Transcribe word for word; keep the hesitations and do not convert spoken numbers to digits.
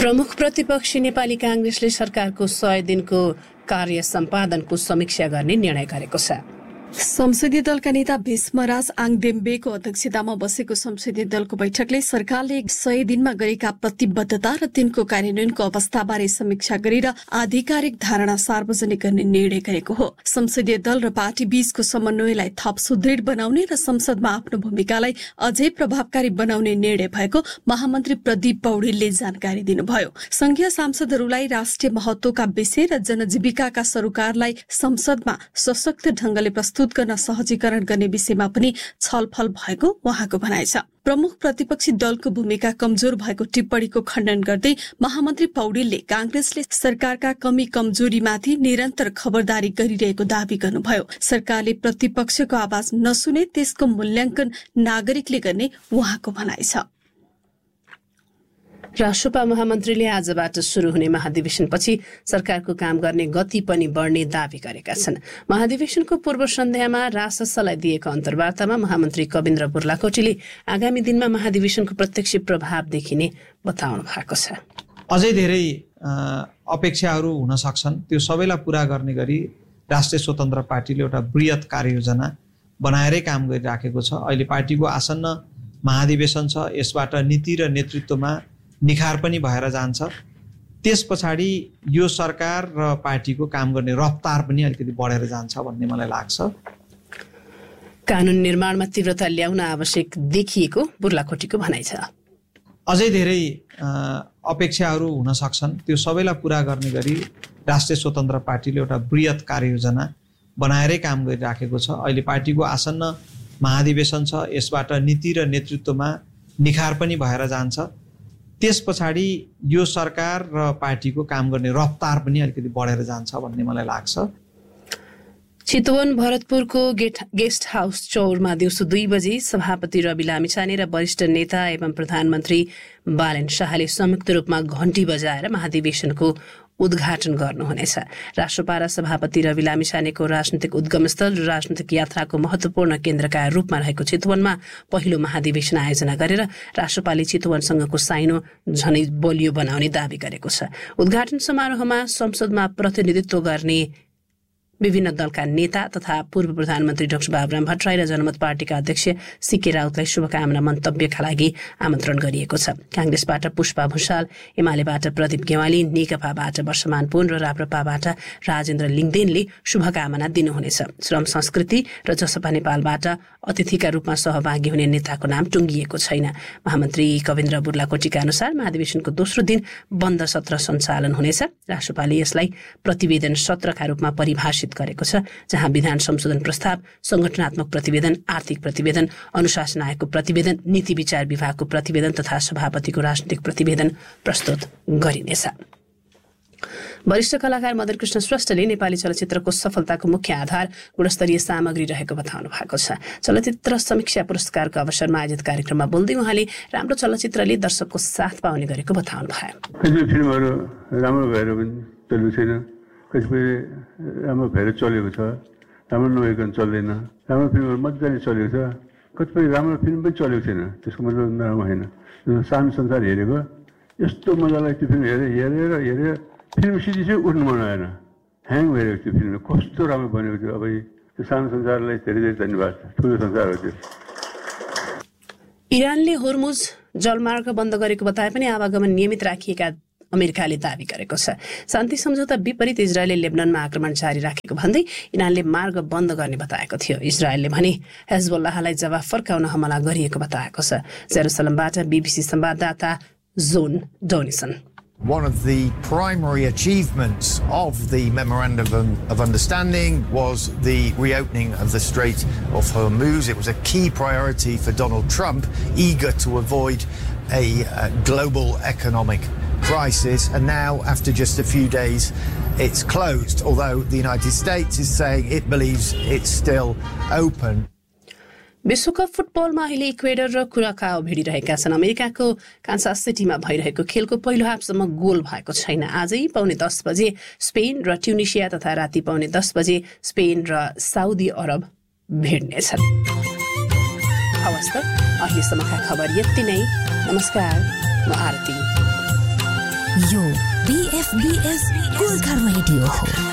प्रमुख प्रतिपक्षी नेपाली कांग्रेसले सरकारको सय दिनको कार्य सम्पादनको समीक्षा गर्ने निर्णय गरेको छ। संसदीय दलका नेता भीष्मराज आङदेम्बेको अध्यक्षतामा बसेको संसदीय दलको बैठकले सरकारले सय दिनमा गरेका प्रतिबद्धता र तिनको कार्यान्वयनको अवस्थाबारे समीक्षा गरेर आधिकारिक धारणा सार्वजनिक गर्ने निर्णय गरेको हो। संसदीय दल र पार्टी बीचको समन्वयलाई थप सुदृढ बनाउने र संसदमा आफ्नो भूमिकालाई अझै प्रभावकारी बनाउने निर्णय भएको महामन्त्री प्रदीप पौडेलले जानकारी दिनुभयो। संघीय सांसदहरूलाई राष्ट्रिय महत्वका विषय र जनजीविकाका सरोकारलाई संसदमा सशक्त ढंगले प्रस्तुत गर्न सहजीकरण गर्ने विषयमा पनि छलफल भएको उहाँको भनाइ छ। प्रमुख प्रतिपक्षी दलको भूमिका कमजोर भएको टिप्पणीको खण्डन गर्दै महामन्त्री पौडेलले कांग्रेसले सरकारका कमी कमजोरीमाथि निरन्तर खबरदारी गरिरहेको दावी गर्नुभयो। सरकारले प्रतिपक्षको आवाज नसुने त्यसको मूल्याङ्कन नागरिकले गर्ने उहाँको भनाइ छ। राष्ट्रपा महामन्त्रीले आजबाट शुरू हुने महाधिवेशनपछि सरकारको काम गर्ने गति पनि बढ्ने दावी गरेका छन्। महाधिवेशनको पूर्व सन्ध्यामा राससलाई दिएको अन्तर्वार्तामा महामन्त्री कविन्द्र बुर्लाकोटीले आगामी दिनमा महाधिवेशनको प्रत्यक्ष प्रभाव देखिने बताउनु भएको छ। अझै धेरै अपेक्षाहरू हुन सक्छन्, त्यो सबैलाई पूरा गर्ने गरी राष्ट्रिय स्वतन्त्र पार्टीले एउटा बृहत कार्ययोजना बनाएरै काम गरिराखेको छ। अहिले पार्टीको आसन्न महाधिवेशन छ, यसबाट नीति र नेतृत्वमा निखार पनि भएर जान्छ। त्यस पछाडि यो सरकार र पार्टीको काम गर्ने रफ्तार पनि अलिकति बढेर जान्छ भन्ने मलाई लाग्छ। कानून निर्माणमा तीव्रता ल्याउन आवश्यक देखिएको बुर्लाकोटीको भनाइ छ। अझै धेरै अपेक्षाहरू हुन सक्छन्, त्यो सबैलाई पूरा गर्ने गरी राष्ट्रिय स्वतन्त्र पार्टीले एउटा बृहत कार्ययोजना बनाएरै काम गरिराखेको छ। अहिले पार्टीको आसन्न महाधिवेशन छ, यसबाट नीति र नेतृत्वमा निखार पनि भएर जान्छ। त्यस पछाडि यो सरकार र पार्टीको काम गर्ने रफ्तार पनि अलिकति बढेर जान्छ भन्ने मलाई लाग्छ। चितवन भरतपुरको गेस्ट हाउस चौरमा दिउँसो दुई बजी सभापति रवि लामिछाने र वरिष्ठ नेता एवं प्रधानमन्त्री बालेन शाहले संयुक्त रूपमा घण्टी बजाएर महाधिवेशनको उद्घाटन गर्नुहुनेछ। राष्ट्रपा र सभापति रवि लामिछानेको राजनीतिक उद्गमस्थल र राजनीतिक यात्राको महत्वपूर्ण केन्द्रका रूपमा रहेको चितवनमा पहिलो महाधिवेशन आयोजना गरेर राष्ट्रपाले चितवनसँगको साइनो झनै बलियो बनाउने दावी गरेको छ। उद्घाटन समारोहमा संसदमा प्रतिनिधित्व गर्ने विभिन्न दलका नेता तथा पूर्व प्रधानमन्त्री डाक्टर बाबुराम भट्टराई र जनमत पार्टीका अध्यक्ष सीके राउतलाई शुभकामना मन्तव्यका लागि आमन्त्रण गरिएको छ। कांग्रेसबाट पुष्पा भुषाल, एमालेबाट प्रदीप गेवाली, नेकपाबाट वर्षमान पुन र राप्रपाबाट राजेन्द्र लिङदेनले शुभकामना दिनुहुनेछ। श्रम संस्कृति र जसपा नेपालबाट अतिथिका रूपमा सहभागी हुने नेताको नाम टुङ्गिएको छैन। महामन्त्री कविन्द्र बुर्लाकोटीका अनुसार महाधिवेशनको दोस्रो दिन बन्द सत्र सञ्चालन हुनेछ। राष्ट्रपाले यसलाई प्रतिवेदन सत्रका रूपमा परिभाषित गरेको छ, जहाँ विधान संशोधन प्रस्ताव, संगठनात्मक प्रतिवेदन, आर्थिक प्रतिवेदन, अनुशासन आयोगको प्रतिवेदन, नीति विचार विभागको प्रतिवेदन तथा सभापतिको राजनीतिक प्रतिवेदन प्रस्तुत गरिनेछ। वरिष्ठ कलाकार मदन कृष्ण श्रेष्ठले नेपाली चलचित्रको सफलताको मुख्य आधार गुणस्तरीय सामग्री रहेको बताउनु भएको छ। चलचित्र समीक्षा पुरस्कारको अवसरमा आयोजित कार्यक्रममा बोल्दै उहाँले राम्रो चलचित्रले दर्शकको साथ पाउने गरेको बताउनु भयो। फिल्महरू राम्रो भएर पनि चलेको छैन, कतिपय राम्रो भएर चलेको छ, राम्रो नभइकन चल्दैन। राम्रो फिल्महरू मजाले चलेको छ, कतिपय राम्रो फिल्म पनि चलेको छैन, त्यसको मतलब नराम्रो होइन। सानो संसार हेरेको यस्तो मजालाई त्यो फिल्म हेरेर हेरेर हेरेर फिल्म सिधी चाहिँ उठ्नु मन आएन, ह्याङ भइरहेको थियो फिल्म, कस्तो राम्रो बनेको थियो। अब त्यो सानो संसारलाई धेरै धेरै धन्यवाद, ठुलो संसार हो त्यो। इरानले होर्मुज जलमार्ग बन्द गरेको बताए पनि आवागमन नियमित राखिएका अमेरिकाले दावी गरेको छ। शान्ति सम्झौता विपरीत इजरायलले लेबननमा आक्रमण जारी राखेको भन्दै इरानले मार्ग बन्द गर्ने बताएको थियो। इजरायलले भने हेजबुल्लाहलाई जवाफ फर्काउन हमला गरिएको बताएको छ। जेरुसलमबाट बीबीसी संवाददाता John डोनिसन। One of the primary achievements of the Memorandum of Understanding was the reopening of the Strait of Hormuz. It was a key priority for Donald Trump, eager to avoid a uh, global economic crisis. And now, after just a few days, it's closed, although the United States is saying it believes it's still open. विश्वकप फुटबलमा अहिले Ecuador र Curaçao भिडिरहेका छन्। अमेरिकाको Kansas सिटीमा भइरहेको खेलको पहिलो हाफसम्म गोल भएको छैन। आजै पाउने दस बजे स्पेन र ट्युनिसिया तथा राति पाउने दस बजे स्पेन र साउदी अरब भिड्नेछन्। हवस् त अहिलेसम्मका खबर यति नै। नमस्कार, म आरती। यो बीएफबीएस गोर्खा रेडियो हो।